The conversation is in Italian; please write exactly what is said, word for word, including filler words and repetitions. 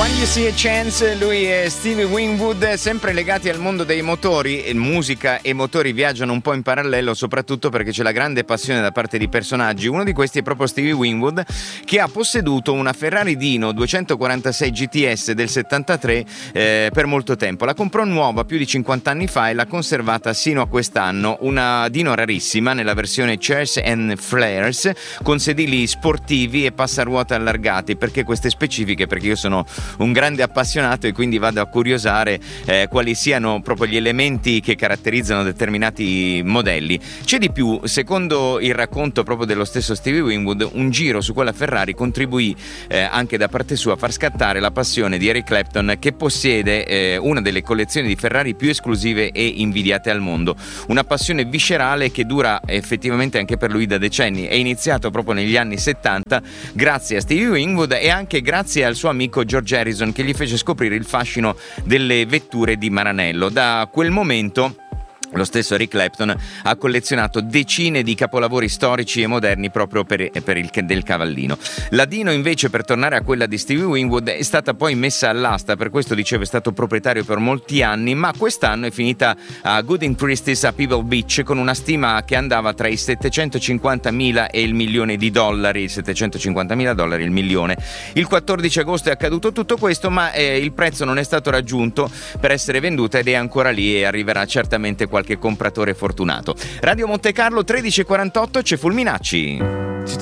When You See a Chance, lui è Stevie Winwood, sempre legati al mondo dei motori. Musica e motori viaggiano un po' in parallelo, soprattutto perché c'è la grande passione da parte di personaggi. Uno di questi è proprio Stevie Winwood, che ha posseduto una Ferrari Dino duecentoquarantasei G T S del settantatré eh, per molto tempo. La comprò nuova più di cinquanta anni fa e l'ha conservata sino a quest'anno. Una Dino rarissima nella versione Chairs and Flares, con sedili sportivi e passaruote allargati. Perché queste specifiche? Perché io sono un grande appassionato e quindi vado a curiosare eh, quali siano proprio gli elementi che caratterizzano determinati modelli. C'è di più, secondo il racconto proprio dello stesso Stevie Winwood, un giro su quella Ferrari contribuì eh, anche da parte sua a far scattare la passione di Eric Clapton, che possiede eh, una delle collezioni di Ferrari più esclusive e invidiate al mondo. Una passione viscerale che dura effettivamente anche per lui da decenni. È iniziato proprio negli anni settanta grazie a Stevie Winwood e anche grazie al suo amico George Harrison, che gli fece scoprire il fascino delle vetture di Maranello. Da quel momento lo stesso Eric Clapton ha collezionato decine di capolavori storici e moderni proprio per, per il del cavallino. La Dino invece, per tornare a quella di Stevie Winwood, è stata poi messa all'asta, per questo dicevo è stato proprietario per molti anni, ma quest'anno è finita a Gooding Christie's a Pebble Beach con una stima che andava tra i settecentocinquantamila e il milione di dollari, settecentocinquantamila dollari il milione. Il quattordici agosto è accaduto tutto questo, ma eh, il prezzo non è stato raggiunto per essere venduta ed è ancora lì e arriverà certamente qualche compratore fortunato. Radio Monte Carlo tredici e quarantotto, c'è Fulminacci. Ti